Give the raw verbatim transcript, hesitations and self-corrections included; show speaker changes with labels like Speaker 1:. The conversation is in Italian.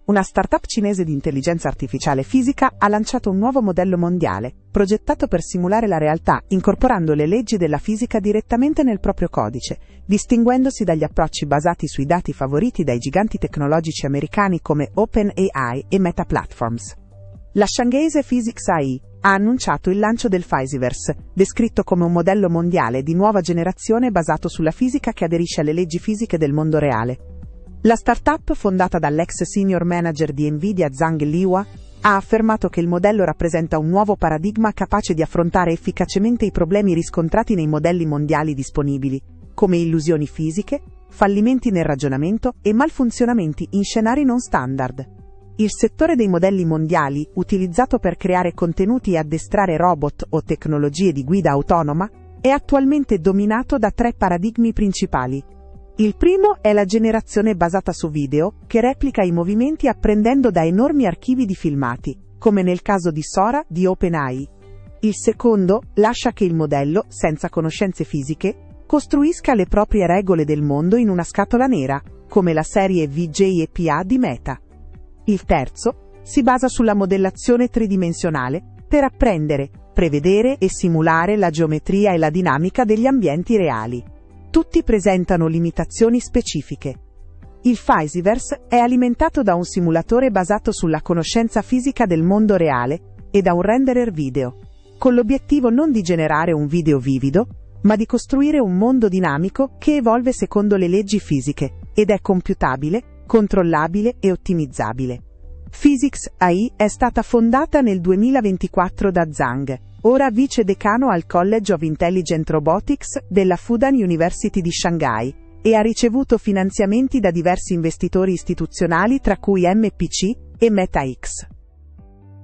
Speaker 1: una startup cinese di intelligenza artificiale fisica ha lanciato un nuovo modello mondiale, progettato per simulare la realtà, incorporando le leggi della fisica direttamente nel proprio codice, distinguendosi dagli approcci basati sui dati favoriti dai giganti tecnologici americani come OpenAI e Meta Platforms. La shanghese Physics A I ha annunciato il lancio del Physiverse, descritto come un modello mondiale di nuova generazione basato sulla fisica che aderisce alle leggi fisiche del mondo reale. La startup, fondata dall'ex senior manager di Nvidia Zhang Liwa, ha affermato che il modello rappresenta un nuovo paradigma capace di affrontare efficacemente i problemi riscontrati nei modelli mondiali disponibili, come illusioni fisiche, fallimenti nel ragionamento e malfunzionamenti in scenari non standard. Il settore dei modelli mondiali, utilizzato per creare contenuti e addestrare robot o tecnologie di guida autonoma, è attualmente dominato da tre paradigmi principali. Il primo è la generazione basata su video, che replica i movimenti apprendendo da enormi archivi di filmati, come nel caso di Sora di OpenAI. Il secondo lascia che il modello, senza conoscenze fisiche, costruisca le proprie regole del mondo in una scatola nera, come la serie V J E P A di Meta. Il terzo si basa sulla modellazione tridimensionale, per apprendere, prevedere e simulare la geometria e la dinamica degli ambienti reali. Tutti presentano limitazioni specifiche. Il Physiverse è alimentato da un simulatore basato sulla conoscenza fisica del mondo reale e da un renderer video, con l'obiettivo non di generare un video vivido, ma di costruire un mondo dinamico che evolve secondo le leggi fisiche ed è computabile, controllabile e ottimizzabile. Physics A I è stata fondata nel duemilaventiquattro da Zhang, ora vice decano al College of Intelligent Robotics della Fudan University di Shanghai, e ha ricevuto finanziamenti da diversi investitori istituzionali tra cui M P C e MetaX.